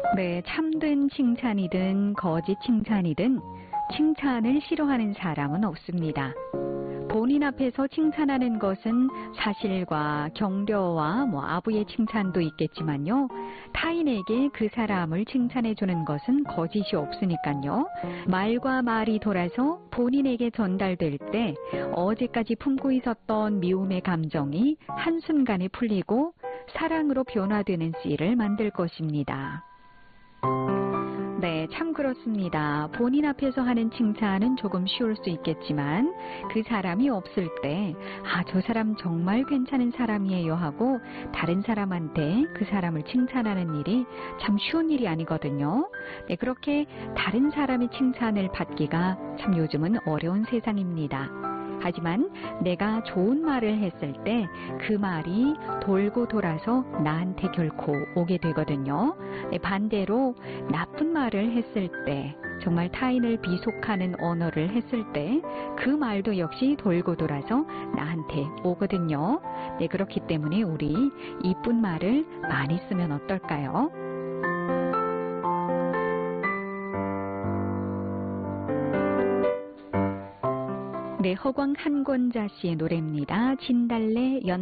네, 참된 칭찬이든 거짓 칭찬이든 칭찬을 싫어하는 사람은 없습니다. 본인 앞에서 칭찬하는 것은 사실과 격려와 아부의 칭찬도 있겠지만요. 타인에게 그 사람을 칭찬해 주는 것은 거짓이 없으니까요. 말과 말이 돌아서 본인에게 전달될 때 어제까지 품고 있었던 미움의 감정이 한순간에 풀리고 사랑으로 변화되는 씨를 만들 것입니다. 네, 참 그렇습니다. 본인 앞에서 하는 칭찬은 조금 쉬울 수 있겠지만 그 사람이 없을 때 저 사람 정말 괜찮은 사람이에요 하고 다른 사람한테 그 사람을 칭찬하는 일이 참 쉬운 일이 아니거든요. 네, 그렇게 다른 사람의 칭찬을 받기가 참 요즘은 어려운 세상입니다. 하지만 내가 좋은 말을 했을 때 그 말이 돌고 돌아서 나한테 결코 오게 되거든요. 반대로 나쁜 말을 했을 때 정말 타인을 비속하는 언어를 했을 때 그 말도 역시 돌고 돌아서 나한테 오거든요. 네, 그렇기 때문에 우리 이쁜 말을 많이 쓰면 어떨까요? 네, 허광 한권자 씨의 노래입니다. 진달래 연